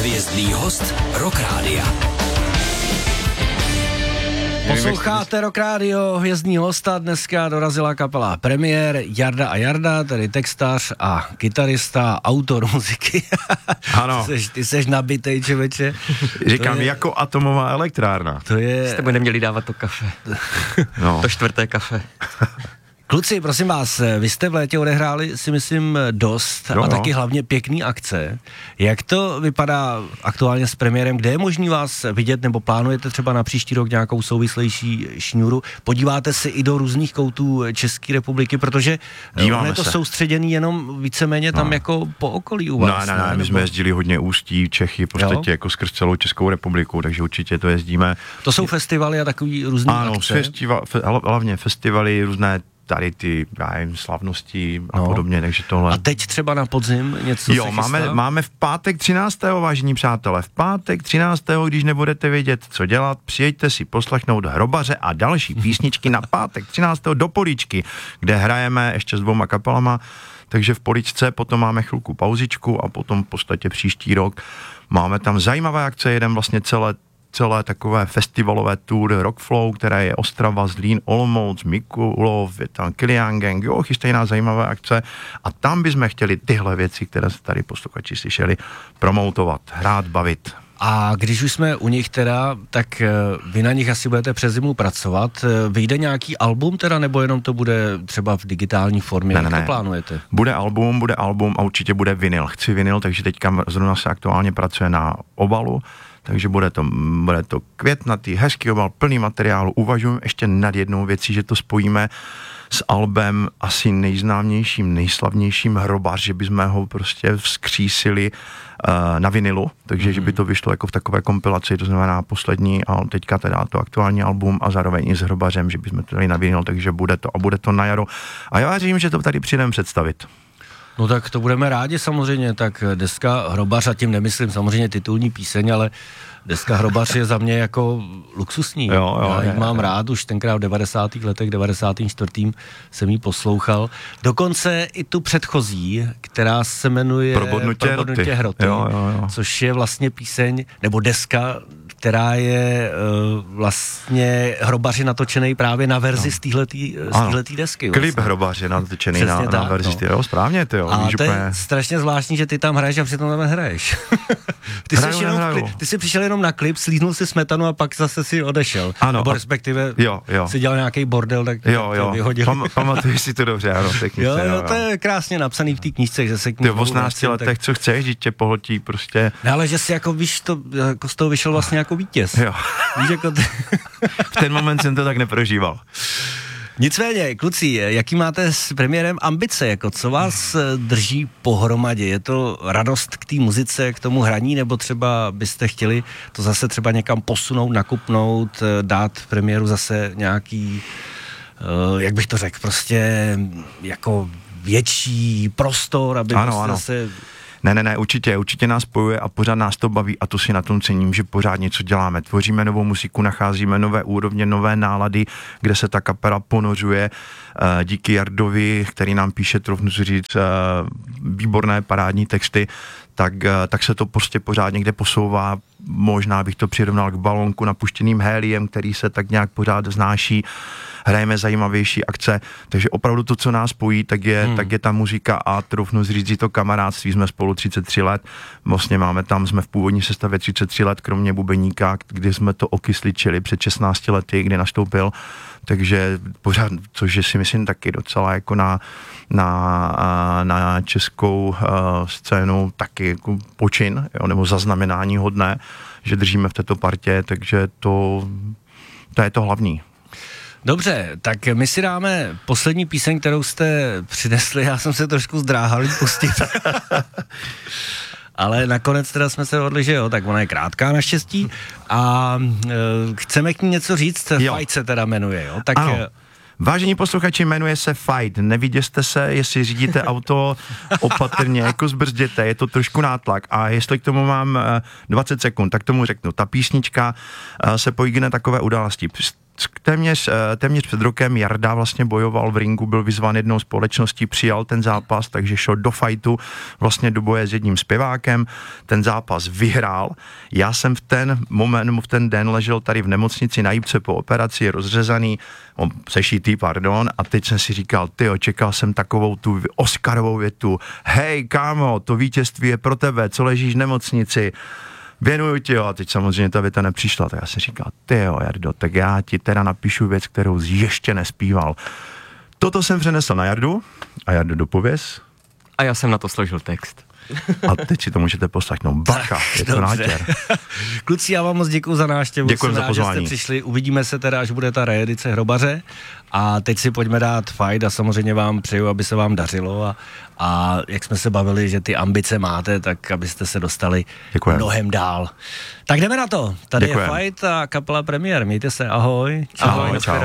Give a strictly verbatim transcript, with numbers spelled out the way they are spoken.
Hvězdný host Rock Rádia. Posloucháte Rock Radio, hvězdní hosta, dneska dorazila kapela Premiér, Jarda a Jarda, tedy textař a kytarista, autor muziky. Ano. Ty seš, ty seš nabitej, člověče. Říkám, je, jako atomová elektrárna. To je... Jste by neměli dávat to kafe. No. To čtvrté kafe. Kluci, prosím vás, vy jste v létě odehráli, si myslím, dost jo, a taky jo. hlavně pěkný akce. Jak to vypadá aktuálně s premiérem? Kde je možný vás vidět, nebo plánujete třeba na příští rok nějakou souvislejší šňůru? Podíváte se i do různých koutů České republiky, protože Díváme je to se. soustředěný jenom víceméně tam no. jako po okolí u vás. No, no, no, my jsme jezdili hodně Ústí, Čechy, v podstatě jako skrz celou Českou republiku, takže určitě to jezdíme. To jsou festivaly a takový různý ano, akce? Festival, fe, hlavně festivaly, různé tady ty, já nevím, slavnosti a No. podobně, takže tohle. A teď třeba na podzim něco Jo, se máme, chystá? máme v pátek třináctého vážení přátelé, v pátek třináctého když nebudete vědět, co dělat, přijeďte si poslechnout Hrobaře a další písničky na pátek třináctého do Poličky, kde hrajeme ještě s dvouma kapelama, takže v Poličce potom máme chvilku pauzičku a potom v podstatě příští rok máme tam zajímavé akce, jeden vlastně celé celé takové festivalové tour Rockflow, které je Ostrava, Zlín, Olomouc, Mikulov, je tam Kilian Gang, jo, chystají nás zajímavé akce a tam bychom chtěli tyhle věci, které se tady posluchači slyšeli, promoutovat, hrát, bavit. A když už jsme u nich teda, tak vy na nich asi budete přes zimu pracovat. Vyjde nějaký album teda, nebo jenom to bude třeba v digitální formě? Ne, Jak ne, to ne. plánujete? Bude album, bude album a určitě bude vinyl. Chci vinyl, takže teďka zrovna se aktuálně pracuje na obalu, takže bude to, bude to květnatý, hezký obal, plný materiálu. Uvažujeme ještě nad jednou věcí, že to spojíme s albem asi nejznámějším, nejslavnějším Hrobař, že bychom ho prostě vzkřísili uh, na vinilu, takže mm-hmm. že by to vyšlo jako v takové kompilaci, to znamená poslední a teďka teda to aktuální album a zároveň i s Hrobařem, že bychom to dali na vinil, takže bude to a bude to na jaro. A já věřím, že to tady přijdeme představit. No tak to budeme rádi samozřejmě, tak deska Hrobař, a tím nemyslím samozřejmě titulní píseň, ale deska Hrobař je za mě jako luxusní. Jo, jo, Já ji je, mám je. rád, už tenkrát v devadesátých letech, devadesátém čtvrtém jsem ji poslouchal. Dokonce i tu předchozí, která se jmenuje Probodnutě Probodnutě hroty, Jo, jo, jo. což je vlastně píseň, nebo deska, která je uh, vlastně Hrobaři natočený právě na verzi no. z téhletý, z téhletý desky. Klip Vlastně. Hrobař je natočený na, Přesně na tak, verzi, no. jo, správně ty jo. A víš, to je úplně... strašně zvláštní, že ty tam hraješ a přitom tam nehraješ. ty, Hraju, jsi jenom, nehraju. ty jsi přišel jenom na klip, slíznul si smetanu a pak zase si odešel. Ano, Nebo a- respektive jo, jo. si dělal nějaký bordel, tak Jo, jo, vyhodil. Pam, pamatuješ si to dobře, ano, v té knižce, jo, jo, jo, to je krásně napsaný v té knížce, že se k Ty ní v osmnácti letech, tak... co chceš, že tě pohltí prostě... No, ale že jsi jako, víš, to, jako z toho vyšel vlastně jako vítěz. Jo. Víš, jako ty... V ten moment jsem to tak neprožíval. Nicméně, kluci, jaký máte s premiérem ambice, jako co vás drží pohromadě? Je to radost k té muzice, k tomu hraní, nebo třeba byste chtěli to zase třeba někam posunout, nakupnout, dát premiéru zase nějaký, jak bych to řekl, prostě jako větší prostor, aby Ano, prostě ano. zase... Ne, ne, ne, určitě, určitě nás spojuje a pořád nás to baví a to si na tom cením, že pořád něco děláme. Tvoříme novou muziku, nacházíme nové úrovně, nové nálady, kde se ta kapela ponořuje. Díky Jardovi, který nám píše, troufnu si říct, výborné parádní texty, tak, tak se to prostě pořád někde posouvá. Možná bych to přirovnal k balónku napuštěným héliem, který se tak nějak pořád znáší. Hrajeme zajímavější akce, takže opravdu to, co nás spojí, tak je, hmm. tak je ta muzika a troufnu říct, že to kamarádství, jsme spolu třicet tři let, vlastně máme tam, jsme v původní sestavě třicet tři let, kromě bubeníka, kdy jsme to okysličili před šestnácti lety, kdy nastoupil, takže pořád, což je si myslím taky docela jako na, na, na českou uh, scénu taky jako počin, jo, nebo zaznamenání hodné, že držíme v této partě, takže to, to je to hlavní. Dobře, tak my si dáme poslední píseň, kterou jste přinesli, já jsem se trošku zdráhal jí pustit. Ale nakonec teda jsme se dohodli, že jo, tak ona je krátká naštěstí a e, chceme k ní něco říct, Jo. Fight se teda jmenuje, jo, tak... Ano. E, Vážení posluchači, jmenuje se Fight. Neviděste se, jestli řídíte auto opatrně, jako zbrzděte, je to trošku nátlak a jestli k tomu mám dvacet sekund, tak tomu řeknu. Ta písnička se pojí na takové události. téměř, téměř před rokem Jarda vlastně bojoval v ringu, byl vyzván jednou společností, přijal ten zápas, takže šel do fightu, vlastně do boje s jedním zpěvákem, ten zápas vyhrál. Já jsem v ten moment, v ten den ležel tady v nemocnici na Jipce po operaci, rozřezaný, on sešitý, pardon, a teď jsem si říkal, tyjo, čekal jsem takovou tu Oscarovou větu, hej, kámo, to vítězství je pro tebe, co ležíš v nemocnici, věnuju ti, jo, a teď samozřejmě ta věta nepřišla, tak já jsem říkal, tyjo, Jardo, tak já ti teda napíšu věc, kterou jsi ještě nespíval. Toto jsem přenesl na Jardu a Jardo, dopověz. A já jsem na to složil text. A teď si to můžete poslechnout. Bacha, je to nátěr. Kluci, já vám moc děkuju za návštěvu. Děkuji za rád, pozvání. že jste přišli. Uvidíme se teda, až bude ta reedice Hrobaře. A teď si pojďme dát fight a samozřejmě vám přeju, aby se vám dařilo a, a jak jsme se bavili, že ty ambice máte, tak abyste se dostali Děkujem. mnohem dál. Tak jdeme na to. Tady Děkujem. je fight a kapela Premiér. Mějte se, ahoj. Ahoj, čau.